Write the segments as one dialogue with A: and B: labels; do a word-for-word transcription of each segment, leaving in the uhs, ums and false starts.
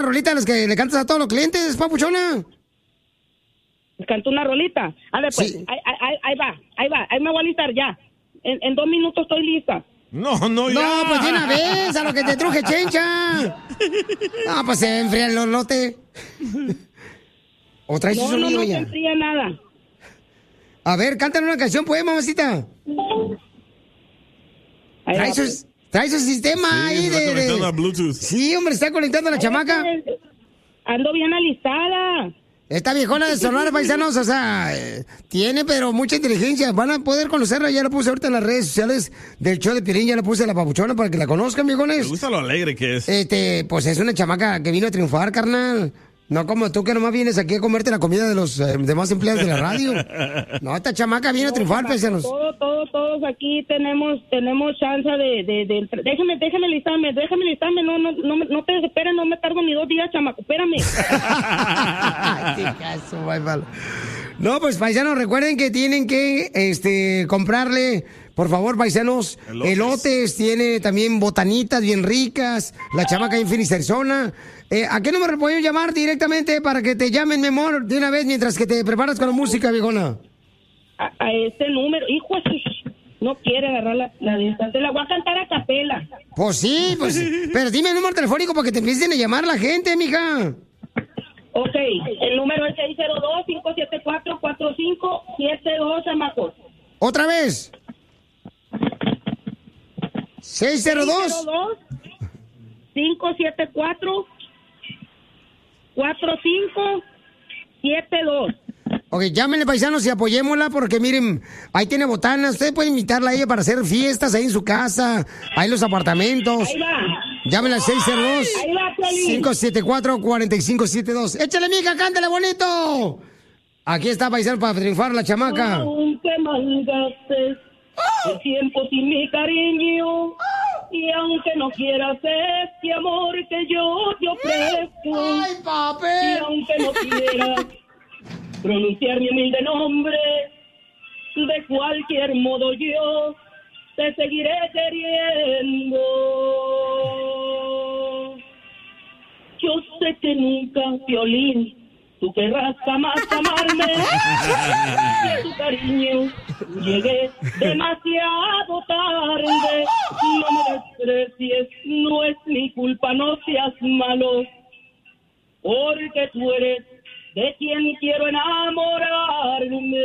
A: rolita de las que le cantas a todos los clientes, papuchona?
B: ¿Canto una rolita? A ver, pues,
A: Sí.
B: ahí, ahí, ahí va, ahí va, ahí me voy a listar ya. En, en dos minutos estoy lista.
C: No, no, ya.
A: No, pues de una vez, a lo que te truje, chencha. No, pues se enfría el lote. ¿O traes
B: No,
A: su
B: no,
A: sonido
B: no se
A: ya?
B: enfría nada.
A: A ver, cántale una canción, pues, mamacita.
B: Ahí
A: Trae
B: va,
A: su,
B: pues.
A: trae su sistema
C: Sí,
A: ahí
C: está
A: de, de-
C: conectado a Bluetooth.
A: Sí, hombre, está conectando a la chamaca.
B: Ando bien alistada.
A: Esta viejona de Sonora, paisanos, o sea, eh, tiene pero mucha inteligencia. Van a poder conocerla, ya la puse ahorita en las redes sociales del show de Piolín, ya la puse a la papuchona para que la conozcan,
C: Me
A: viejones.
C: gusta lo alegre que es.
A: Este, pues es una chamaca que vino a triunfar, carnal. No como tú que nomás vienes aquí a comerte la comida de los eh, demás empleados de la radio. No, esta chamaca viene a triunfar, paisanos.
B: Todos, todos, todos aquí tenemos tenemos chance de, de, de... Déjame, déjame listarme, déjame listarme. No, no, no, me- no te desesperes, no me tardo ni dos días, chamaco, espérame.
A: Ay, qué caso, bye, bye. No, pues paisanos, recuerden que tienen que este comprarle, por favor, paisanos, elotes.
C: Elotes.
A: Tiene también botanitas bien ricas, la chamaca en Phoenix, Arizona. Eh, ¿A qué número pueden llamar directamente para que te llamen, mi amor, de una vez mientras que te preparas con la música, viejona?
B: A, a este número, hijo, de su- no quiere agarrar la, la distancia. La voy a cantar a capela.
A: Pues sí, pues, pero dime el número telefónico para que te empiecen a llamar la gente, mija.
B: Ok, el número es seis cero dos, cinco siete cuatro, cuatro cinco siete dos, chamacos.
A: Otra vez. seis cero dos.
B: cinco siete cuatro, cuatro cinco siete dos.
A: Ok, llámenle, paisanos, y apoyémosla porque, miren, ahí tiene botanas. Ustedes pueden invitarla a ella para hacer fiestas ahí en su casa, ahí en los apartamentos.
B: Ahí va.
A: Llámenla al seis cero dos,
B: Ahí va, Piolín.
A: cinco siete cuatro, cuatro cinco siete dos. ¡Échale, mija, cántale bonito! Aquí está, paisano, para triunfar la chamaca.
B: Aunque malgastes el tiempo sin mi cariño, y aunque no quieras este amor que yo te ofrezco,
A: ¡Ay,
B: y
A: papel!
B: aunque no quieras pronunciar mi humilde nombre, de cualquier modo yo te seguiré queriendo. Yo sé que nunca, Piolín, tú querrás jamás amarme. Y tu cariño llegué demasiado tarde. No me desprecies, no es mi culpa, no seas malo, porque tú eres de quien quiero enamorarme.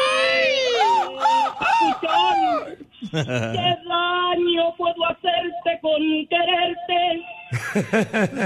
B: Papuchón, ¿qué daño puedo hacerte con quererte?